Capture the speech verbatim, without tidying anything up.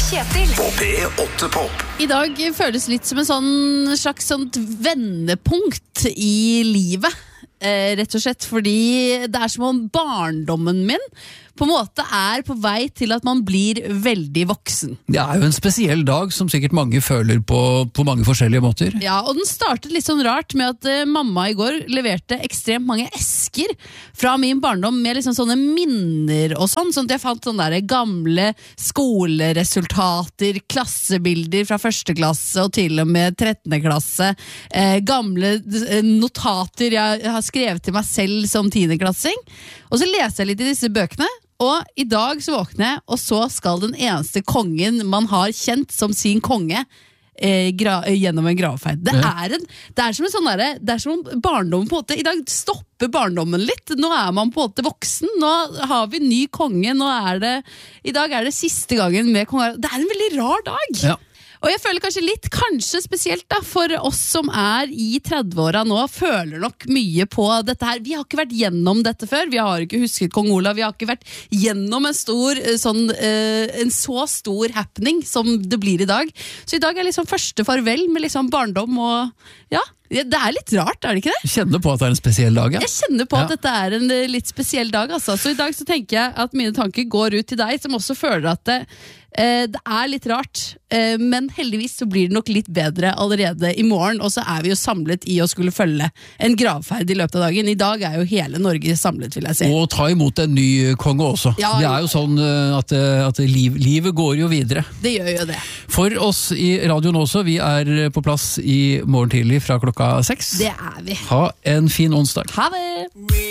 Kjetil på P åtte Pop. I dag føles litt som en sånn slags sånt vendepunkt i livet. Eh, rett og slett fordi det er som om barndommen min på en måte er på vei til at man blir veldig voksen. Det er jo en spesiell dag som sikkert mange føler på, på mange forskjellige måter. Ja, og den startet litt sånn rart med at uh, mamma i går leverte ekstremt mange esker fra min barndom med liksom sånne minner og sånn, sånn at jeg fant sånne der gamle skoleresultater, klassebilder fra første klasse og til og med trettende klasse, eh, gamle eh, notater jeg har skrevet til meg selv som tiendeklassing, og så leser jeg litt i disse bøkene. Og i dag så våkner jeg, og så skal den eneste kongen man har kjent som sin konge eh, gra gjennom en gravferd. Det er, en, det er som en sånn derre, det er som barndommen på en måte, i dag stopper barndommen litt. Nå er man på en måte voksen, nå har vi ny konge, nå er det, i dag er det siste gangen med kongen. Det er en veldig rar dag. Ja. Og jeg føler kanskje litt, kanskje spesielt da, for oss som er i tredve-åra nå, føler nok mye på dette her. Vi har ikke vært gjennom dette før, vi har ikke husket kong Olav, vi har ikke vært gjennom en stor, sånn, eh, en så stor happening som det blir i dag. Så i dag er liksom første farvel med liksom barndom og ja, det er litt rart, er det ikke det? Jeg kjenner på at det er en spesiell dag, ja. Jeg kjenner på at Ja. dette er en litt spesiell dag, altså. Så i dag så tenker jeg at mine tanker går ut til deg, som også føler at det, eh, det er litt rart, eh, men heldigvis så blir det nok litt bedre allerede i morgen, og så er vi jo samlet i å skulle følge en gravferd i løpet av dagen. I dag er jo hele Norge samlet, vil jeg si. Og ta imot en ny konge også. Ja, det er jo sånn uh, at, uh, at liv, livet går jo videre. Det gjør jo det. For oss i radioen også, vi er på plass i morgen tidlig fra klokka seks. Det er vi. Ha en fin onsdag. Ha det!